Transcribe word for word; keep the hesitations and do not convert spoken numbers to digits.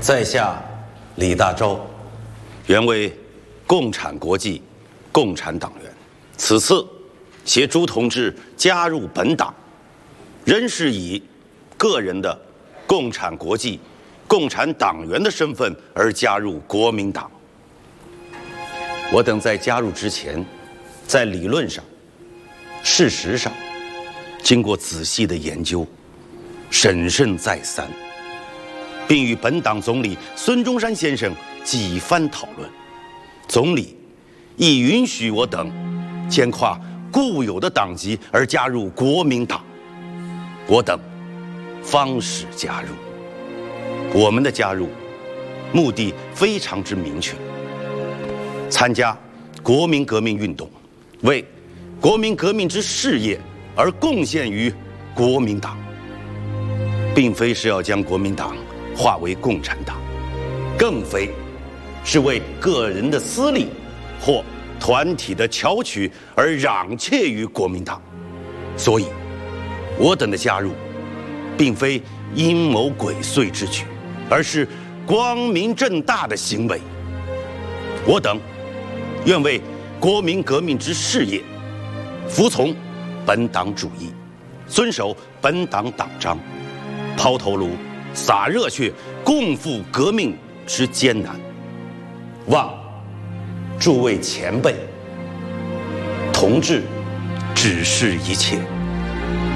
在下李大钊， 原为共产国际共产党员，此次携朱同志加入本党，仍是以个人的共产国际共产党员的身份而加入国民党。我等在加入之前，在理论上、事实上，经过仔细的研究、审慎再三，并与本党总理孙中山先生几番讨论，总理亦允许我等兼跨固有的党籍而加入国民党，我等方始加入。我们的加入目的非常之明确，参加国民革命运动，为国民革命之事业而贡献于国民党，并非是要将国民党化为共产党，更非是为个人的私利或团体的巧取而攘窃于国民党。所以我等的加入并非阴谋诡祟之举，而是光明正大的行为。我等愿为国民革命之事业服从本党主义，遵守本党党章，抛头颅洒热血，共赴革命之艰难。望诸位前辈同志指示一切。